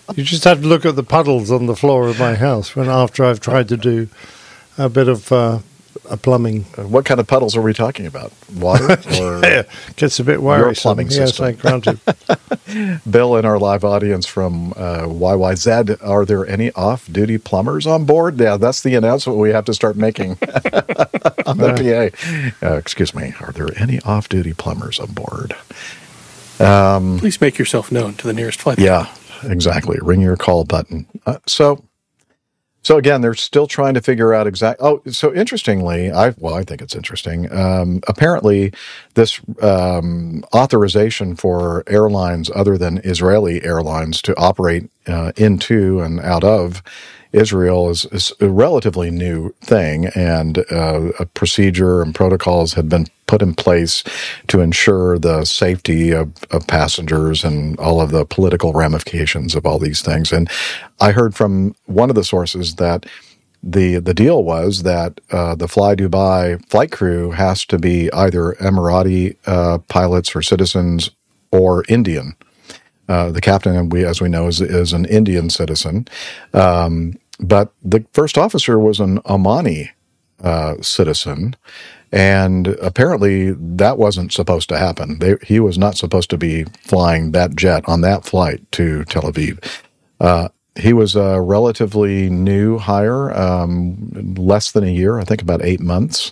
You just have to look at the puddles on the floor of my house after I've tried to do a bit of a plumbing. What kind of puddles are we talking about? Water? Or yeah, gets a bit worrisome. Your plumbing system. Yes, I granted. Bill, in our live audience from YYZ, are there any off-duty plumbers on board? Yeah, that's the announcement we have to start making on the PA. Excuse me, are there any off-duty plumbers on board? Please make yourself known to the nearest flight. Yeah, exactly. Ring your call button. So again, they're still trying to figure out so interestingly, I think it's interesting. Apparently, this authorization for airlines other than Israeli airlines to operate into and out of Israel is a relatively new thing, and a procedure and protocols had been put in place to ensure the safety of passengers and all of the political ramifications of all these things. And I heard from one of the sources that the deal was that the Fly Dubai flight crew has to be either Emirati pilots or citizens or Indian. The captain, as we know, is an Indian citizen. But the first officer was an Omani citizen. And apparently that wasn't supposed to happen. He was not supposed to be flying that jet on that flight to Tel Aviv. He was a relatively new hire, less than a year, I think about 8 months.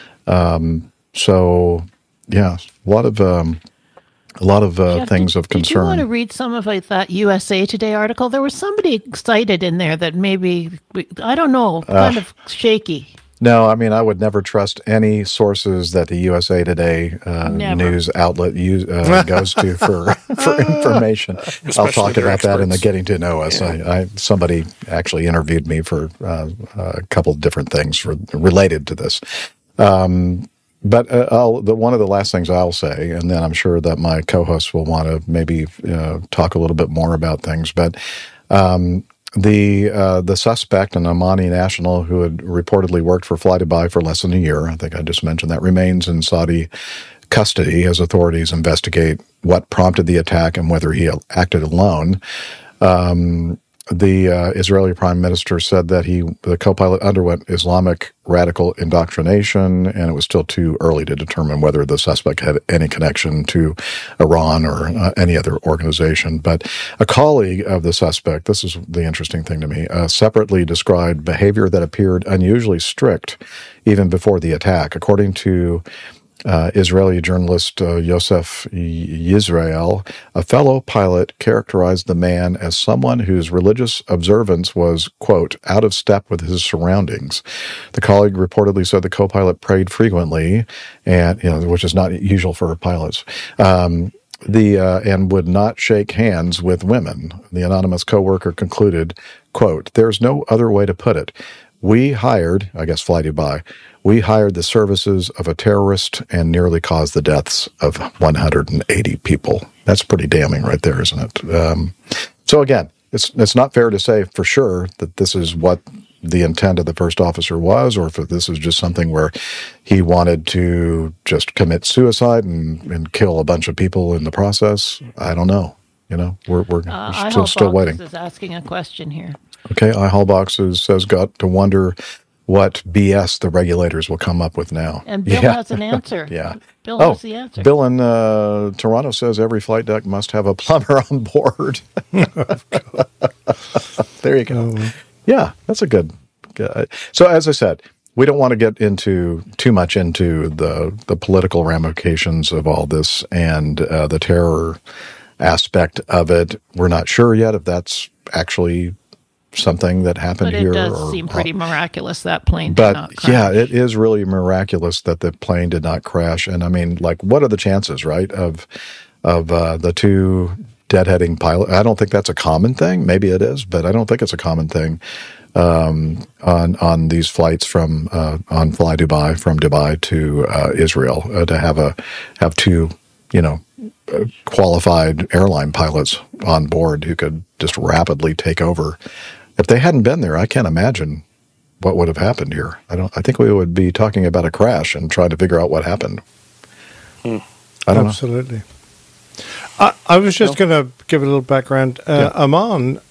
So, yeah, a lot of Jeff, things of concern. Did you want to read some of that USA Today article? There was somebody cited in there that maybe, I don't know, kind of shaky. No, I mean, I would never trust any sources that the USA Today news outlet goes to for information. I'll talk about that in the Getting to Know Us. Yeah. Somebody actually interviewed me for a couple of different things related to this. But one of the last things I'll say, and then I'm sure that my co-hosts will want to maybe talk a little bit more about things, but the suspect, an Omani national who had reportedly worked for Fly Dubai for less than a year, I think I just mentioned that, remains in Saudi custody as authorities investigate what prompted the attack and whether he acted alone. The Israeli prime minister said that the co-pilot underwent Islamic radical indoctrination, and it was still too early to determine whether the suspect had any connection to Iran or any other organization. But a colleague of the suspect, this is the interesting thing to me, separately described behavior that appeared unusually strict even before the attack. According to Israeli journalist Yosef Yisrael, a fellow pilot characterized the man as someone whose religious observance was, quote, out of step with his surroundings. The colleague reportedly said the co-pilot prayed frequently, and which is not usual for pilots, and would not shake hands with women. The anonymous coworker concluded, quote, there's no other way to put it. We hired, I guess Fly Dubai, we hired the services of a terrorist and nearly caused the deaths of 180 people. That's pretty damning right there, isn't it? So again, it's not fair to say for sure that this is what the intent of the first officer was, or if this is just something where he wanted to just commit suicide and kill a bunch of people in the process. I don't know. We're still waiting. Is asking a question here. Okay, iHallboxes says, got to wonder what BS the regulators will come up with now. And Bill has an answer. Yeah. Bill has the answer. Bill in Toronto says every flight deck must have a plumber on board. There you go. Yeah, that's a good. So as I said, we don't want to get too much into the political ramifications of all this and the terror aspect of it. We're not sure yet if that's actually something that happened here. But it does seem pretty miraculous that plane did not crash. Yeah, it is really miraculous that the plane did not crash. And I mean, what are the chances, right, of the two deadheading pilots? I don't think that's a common thing. Maybe it is, but I don't think it's a common thing on these flights on Fly Dubai, from Dubai to Israel, to have two, qualified airline pilots on board who could just rapidly take over. If they hadn't been there, I can't imagine what would have happened here. I think we would be talking about a crash and trying to figure out what happened. I don't know. I was just going to give a little background. Oman